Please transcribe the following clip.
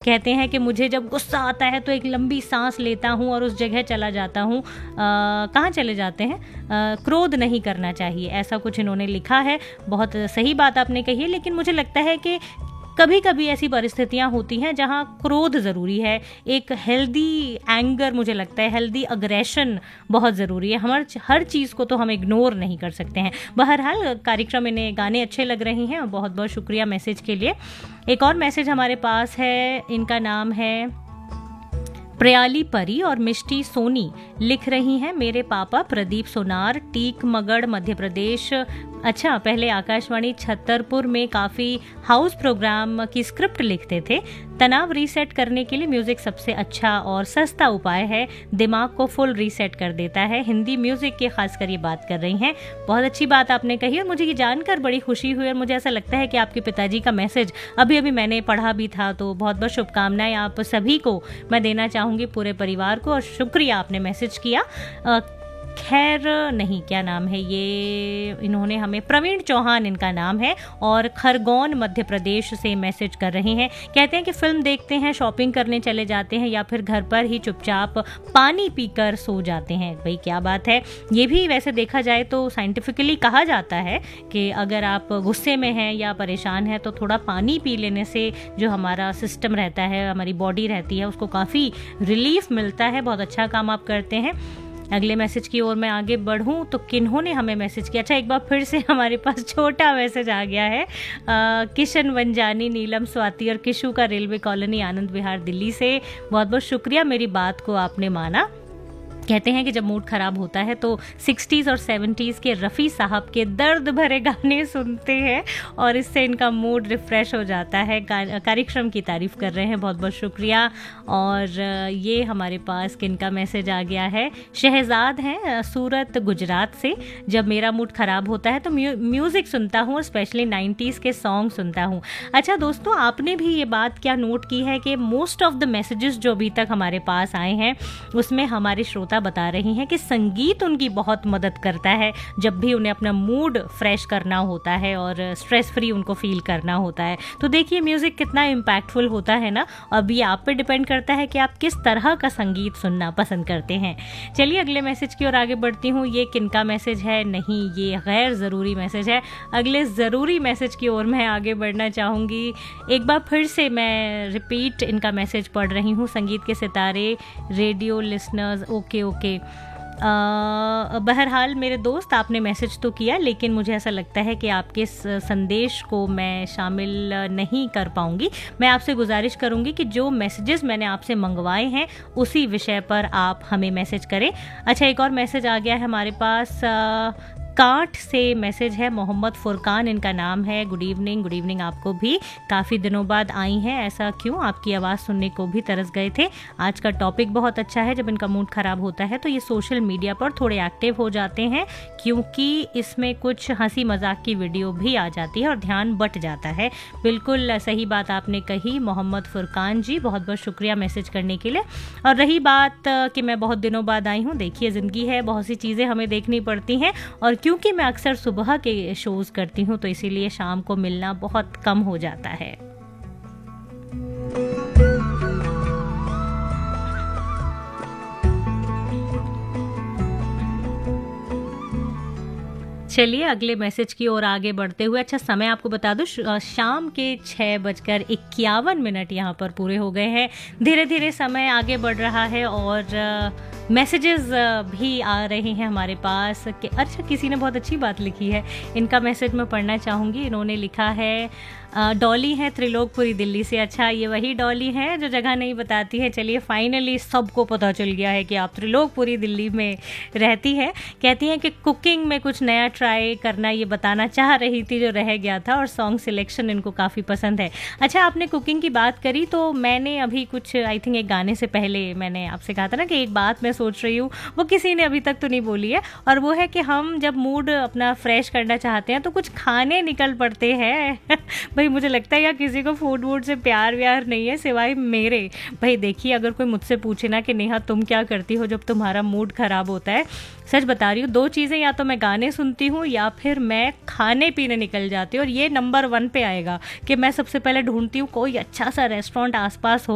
कहते हैं कि मुझे जब गुस्सा आता है तो एक लंबी सांस लेता हूँ और उस जगह चला जाता हूँ। कहाँ चले जाते हैं? क्रोध नहीं करना चाहिए, ऐसा कुछ इन्होंने लिखा है। बहुत सही बात आपने कही है, लेकिन मुझे लगता है कि कभी कभी ऐसी परिस्थितियां होती हैं जहां क्रोध ज़रूरी है। एक हेल्दी एंगर, मुझे लगता है हेल्दी अग्रेशन बहुत ज़रूरी है। हर चीज़ को तो हम इग्नोर नहीं कर सकते हैं। बहरहाल कार्यक्रम, इन्हें गाने अच्छे लग रहे हैं और बहुत बहुत शुक्रिया मैसेज के लिए। एक और मैसेज हमारे पास है, इनका नाम है प्रयाली परी और मिष्टी सोनी। लिख रही हैं, मेरे पापा प्रदीप सोनार, टीक मगड़, मध्य प्रदेश। अच्छा, पहले आकाशवाणी छतरपुर में काफ़ी हाउस प्रोग्राम की स्क्रिप्ट लिखते थे। तनाव रीसेट करने के लिए म्यूज़िक सबसे अच्छा और सस्ता उपाय है, दिमाग को फुल रीसेट कर देता है। हिंदी म्यूज़िक की खासकर ये बात कर रही हैं। बहुत अच्छी बात आपने कही और मुझे ये जानकर बड़ी खुशी हुई और मुझे ऐसा लगता है कि आपके पिताजी का मैसेज अभी अभी मैंने पढ़ा भी था। तो बहुत बहुत शुभकामनाएं आप सभी को मैं देना चाहूँगी, पूरे परिवार को, और शुक्रिया आपने मैसेज किया। खैर नहीं, क्या नाम है ये, इन्होंने हमें प्रवीण चौहान इनका नाम है और खरगोन मध्य प्रदेश से मैसेज कर रहे हैं। कहते हैं कि फिल्म देखते हैं, शॉपिंग करने चले जाते हैं या फिर घर पर ही चुपचाप पानी पीकर सो जाते हैं। भाई क्या बात है। ये भी वैसे देखा जाए तो साइंटिफिकली कहा जाता है कि अगर आप गुस्से में हैं या परेशान हैं तो थोड़ा पानी पी लेने से जो हमारा सिस्टम रहता है, हमारी बॉडी रहती है, उसको काफ़ी रिलीफ मिलता है। बहुत अच्छा काम आप करते हैं। अगले मैसेज की ओर मैं आगे बढ़ूं तो किन्होंने हमें मैसेज किया। अच्छा, एक बार फिर से हमारे पास छोटा मैसेज आ गया है। किशन वंजानी, नीलम, स्वाति और किशु का, रेलवे कॉलोनी, आनंद विहार, दिल्ली से। बहुत बहुत शुक्रिया, मेरी बात को आपने माना। कहते हैं कि जब मूड ख़राब होता है तो 60s और 70s के रफ़ी साहब के दर्द भरे गाने सुनते हैं और इससे इनका मूड रिफ़्रेश हो जाता है। कार्यक्रम की तारीफ़ कर रहे हैं, बहुत बहुत शुक्रिया। और ये हमारे पास किनका मैसेज आ गया है, शहजाद हैं, सूरत, गुजरात से। जब मेरा मूड ख़राब होता है तो म्यूज़िक सुनता हूँ और स्पेशली 90s के सॉन्ग सुनता हूँ। अच्छा दोस्तों, आपने भी ये बात क्या नोट की है कि मोस्ट ऑफ द मैसेजेस जो अभी तक हमारे पास आए हैं उसमें हमारे श्रोता बता रही हैं कि संगीत उनकी बहुत मदद करता है जब भी उन्हें अपना मूड फ्रेश करना होता है और स्ट्रेस फ्री उनको फील करना होता है। तो देखिए म्यूजिक कितना इम्पैक्टफुल होता है ना। अब ये आप पे डिपेंड करता है कि आप किस तरह का संगीत सुनना पसंद करते हैं। चलिए अगले मैसेज की ओर आगे बढ़ती हूँ। ये किनका मैसेज है? नहीं, ये गैर ज़रूरी मैसेज है। अगले ज़रूरी मैसेज की ओर मैं आगे बढ़ना चाहूँगी। एक बार फिर से मैं रिपीट इनका मैसेज पढ़ रही हूँ। संगीत के सितारे, रेडियो लिसनर्स, ओके। बहरहाल मेरे दोस्त, आपने मैसेज तो किया लेकिन मुझे ऐसा लगता है कि आपके संदेश को मैं शामिल नहीं कर पाऊंगी। मैं आपसे गुजारिश करूंगी कि जो मैसेजेस मैंने आपसे मंगवाए हैं उसी विषय पर आप हमें मैसेज करें। अच्छा, एक और मैसेज आ गया है हमारे पास। कांठ से मैसेज है, मोहम्मद फुरकान इनका नाम है। गुड इवनिंग आपको भी। काफ़ी दिनों बाद आई हैं, ऐसा क्यों? आपकी आवाज़ सुनने को भी तरस गए थे। आज का टॉपिक बहुत अच्छा है। जब इनका मूड ख़राब होता है तो ये सोशल मीडिया पर थोड़े एक्टिव हो जाते हैं क्योंकि इसमें कुछ हंसी मजाक की वीडियो भी आ जाती है और ध्यान बट जाता है। बिल्कुल सही बात आपने कही मोहम्मद फुरकान जी, बहुत बहुत शुक्रिया मैसेज करने के लिए। और रही बात कि मैं बहुत दिनों बाद आई हूँ, देखिए ज़िंदगी है, बहुत सी चीज़ें हमें देखनी पड़ती हैं और क्योंकि मैं अक्सर सुबह के शोज़ करती हूँ तो इसीलिए शाम को मिलना बहुत कम हो जाता है। चलिए अगले मैसेज की ओर आगे बढ़ते हुए। अच्छा, समय आपको बता दूं, शाम के 6:51 यहाँ पर पूरे हो गए हैं। धीरे धीरे समय आगे बढ़ रहा है और मैसेजेस भी आ रहे हैं हमारे पास कि अच्छा, किसी ने बहुत अच्छी बात लिखी है, इनका मैसेज मैं पढ़ना चाहूँगी। इन्होंने लिखा है, डॉली है त्रिलोकपुरी दिल्ली से। अच्छा, ये वही डॉली है जो जगह नहीं बताती है। चलिए फाइनली सबको पता चल गया है कि आप त्रिलोकपुरी दिल्ली में रहती है। कहती हैं कि कुकिंग में कुछ नया ट्राई करना ये बताना चाह रही थी जो रह गया था और सॉन्ग सिलेक्शन इनको काफ़ी पसंद है। अच्छा, आपने कुकिंग की बात करी तो मैंने अभी कुछ आई थिंक एक गाने से पहले मैंने आपसे कहा था ना कि एक बात मैं सोच रही हूँ, वो किसी ने अभी तक तो नहीं बोली है, और वो है कि हम जब मूड अपना फ्रेश करना चाहते हैं तो कुछ खाने निकल पड़ते हैं। भाई मुझे लगता है या किसी को फूड वूड से प्यार व्यार नहीं है सिवाय मेरे। भाई देखिए, अगर कोई मुझसे पूछे ना कि नेहा तुम क्या करती हो जब तुम्हारा मूड खराब होता है, सच बता रही हूँ, दो चीज़ें, या तो मैं गाने सुनती हूँ या फिर मैं खाने पीने निकल जाती हूँ। और ये नंबर 1 पे आएगा कि मैं सबसे पहले ढूंढती हूँ कोई अच्छा सा रेस्टोरेंट आसपास हो